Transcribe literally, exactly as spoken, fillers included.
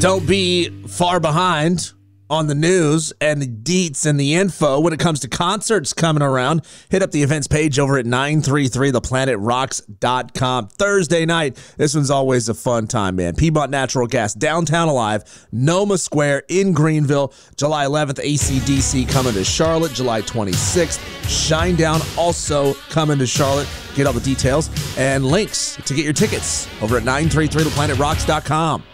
Don't be far behind on the news and the deets and the info when it comes to concerts coming around. Hit up the events page over at nine three three the planet rocks dot com. Thursday night, this one's always a fun time, man. Piedmont Natural Gas, Downtown Alive, Noma Square in Greenville. July eleventh, A C D C coming to Charlotte. July twenty-sixth, Shinedown also coming to Charlotte. Get all the details and links to get your tickets over at nine three three the planet rocks dot com.